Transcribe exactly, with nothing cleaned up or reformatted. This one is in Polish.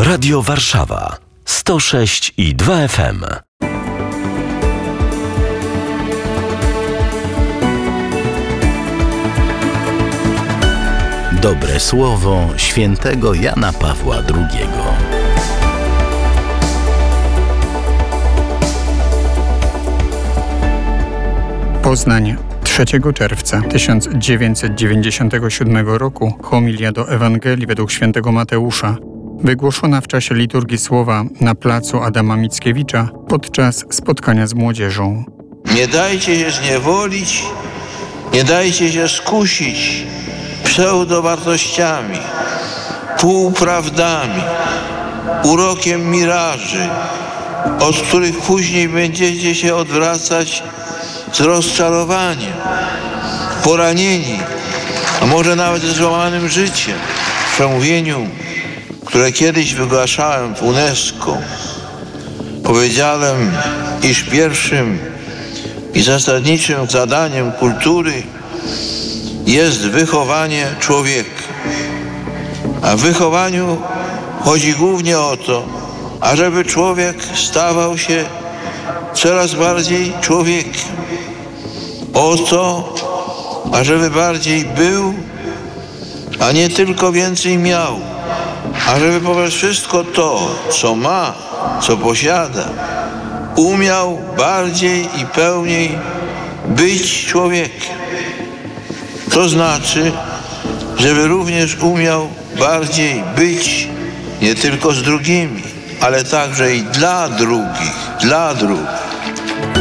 Radio Warszawa sto sześć i dwa F M. Dobre słowo świętego Jana Pawła drugiego. Poznań, trzeciego czerwca tysiąc dziewięćset dziewięćdziesiątego siódmego roku, homilia do Ewangelii według świętego Mateusza, wygłoszona w czasie liturgii słowa na placu Adama Mickiewicza podczas spotkania z młodzieżą. Nie dajcie się zniewolić, nie dajcie się skusić pseudowartościami, półprawdami, urokiem miraży, od których później będziecie się odwracać z rozczarowaniem, poranieni, a może nawet z złamanym życiem. W przemówieniu, które kiedyś wygłaszałem w UNESCO, powiedziałem, iż pierwszym i zasadniczym zadaniem kultury jest wychowanie człowieka. A w wychowaniu chodzi głównie o to, ażeby człowiek stawał się coraz bardziej człowiekiem. O to, ażeby bardziej był, a nie tylko więcej miał. Ażeby poprzez wszystko to, co ma, co posiada, umiał bardziej i pełniej być człowiekiem. To znaczy, żeby również umiał bardziej być nie tylko z drugimi, ale także i dla drugich, dla drugich.